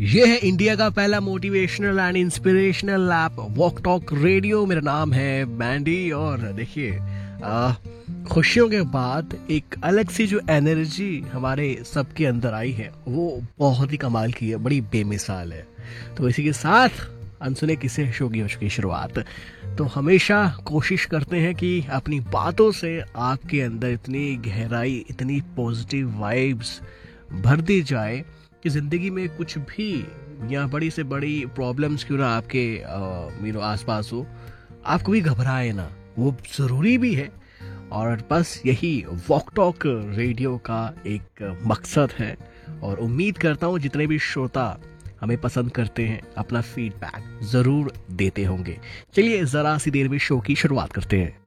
ये है इंडिया का पहला motivational and inspirational app walk talk radio. मेरा नाम है बैंडी और देखिए खुशियों के बाद एक अलग सी जो एनर्जी हमारे सबके अंदर आई है वो बहुत ही कमाल की है, बड़ी बेमिसाल है। तो इसी के साथ अनसुने किस्से शो की शुरुआत। तो हमेशा कोशिश करते हैं कि अपनी बातों से आपके अंदर इतनी गहराई, इतनी पॉजिटिव वाइब्स भर दी जाए कि ज़िंदगी में कुछ भी या बड़ी से बड़ी प्रॉब्लम्स क्यों ना आपके आसपास हो, आप कभी घबराए ना, वो ज़रूरी भी है। और बस यही वॉक टॉक रेडियो का एक मकसद है और उम्मीद करता हूँ जितने भी श्रोता हमें पसंद करते हैं अपना फीडबैक ज़रूर देते होंगे। चलिए ज़रा सी देर में शो की शुरुआत करते हैं।